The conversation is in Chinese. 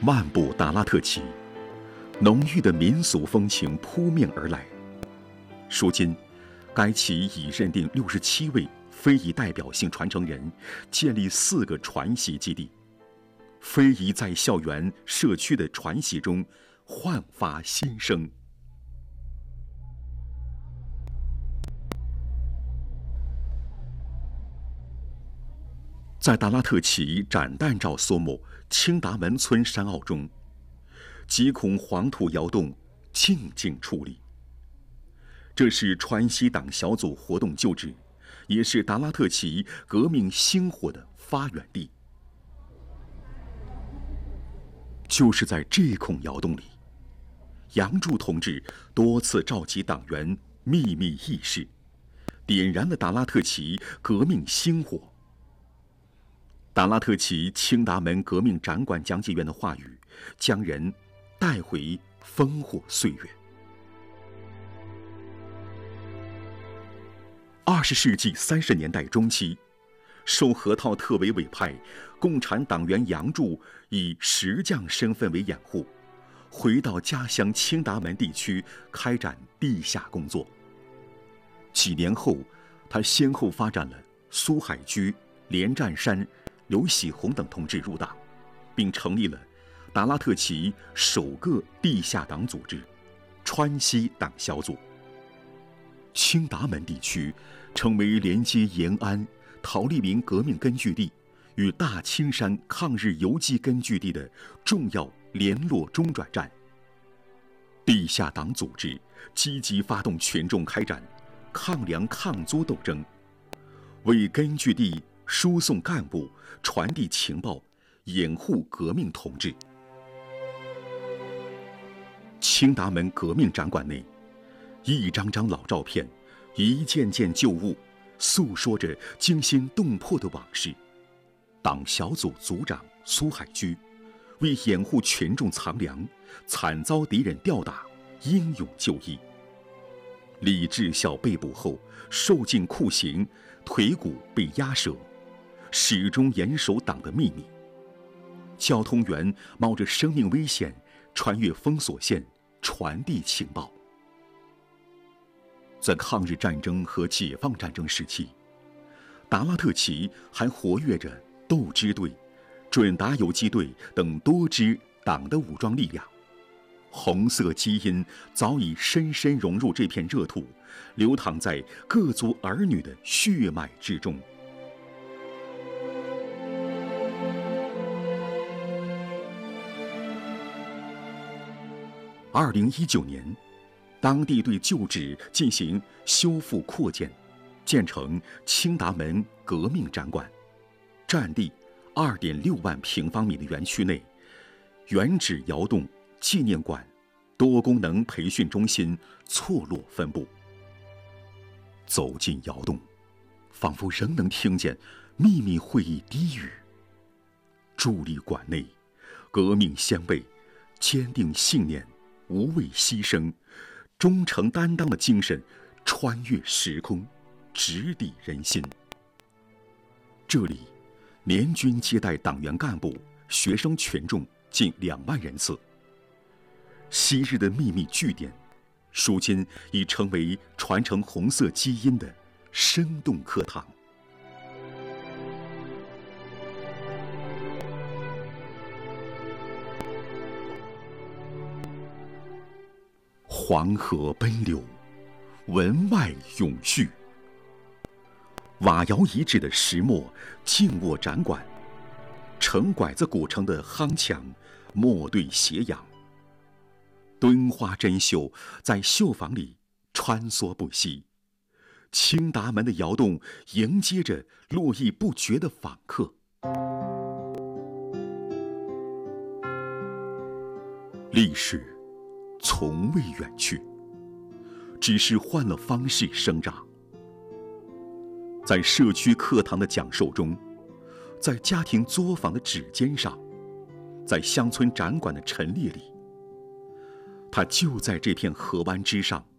漫步达拉特旗，浓郁的民俗风情扑面而来。如今，该旗已认定67位非遗代表性传承人，建立4个传习基地。非遗在校园、社区的传习中焕发新生。在达拉特旗展旦照缩木青达门村山坳中，几孔黄土窑洞静静矗立。这是川西党小组活动旧址，也是达拉特旗革命星火的发源地。就是在这孔窑洞里，杨柱同志多次召集党员秘密议事，点燃了达拉特旗革命星火。达拉特旗青达门革命展馆讲解员的话语，将人带回烽火岁月。20世纪30年代中期，受河套特委委派，共产党员杨柱以石匠身份为掩护，回到家乡青达门地区开展地下工作。几年后，他先后发展了苏海居、连占山、刘喜红等同志入党，并成立了达拉特旗首个地下党组织——川西党小组。青达门地区成为连接延安、陶立民革命根据地与大青山抗日游击根据地的重要联络中转站。地下党组织积极发动群众开展抗粮抗租斗争，为根据地输送干部、传递情报、掩护革命同志。青达门革命展馆内，一张张老照片，一件件旧物，诉说着惊心动魄的往事。党小组组长苏海居为掩护群众藏粮，惨遭敌人吊打，英勇就义。李志孝被捕后受尽酷刑，腿骨被压折，始终严守党的秘密。交通员冒着生命危险穿越封锁线传递情报。在抗日战争和解放战争时期，达拉特旗还活跃着斗支队、准达游击队等多支党的武装力量。红色基因早已深深融入这片热土，流淌在各族儿女的血脉之中。2019年，当地对旧址进行修复扩建，建成青达门革命展馆，占地2.6万平方米的园区内，原址窑洞、纪念馆、多功能培训中心错落分布。走进窑洞，仿佛仍能听见秘密会议低语。伫立馆内，革命先辈坚定信念、无畏牺牲、忠诚担当的精神穿越时空，直抵人心。这里年均接待党员干部、学生群众近2万人次。昔日的秘密据点，如今已成为传承红色基因的生动课堂。黄河奔流，文脉永续。瓦窑遗址的石磨静卧展馆，成拐子古城的夯墙默对斜阳。敦花针绣在绣坊里穿梭不息，青达门的窑洞迎接着络绎不绝的访客。历史从未远去，只是换了方式生长。在社区课堂的讲授中，在家庭作坊的指尖上，在乡村展馆的陈列里，它就在这片河湾之上，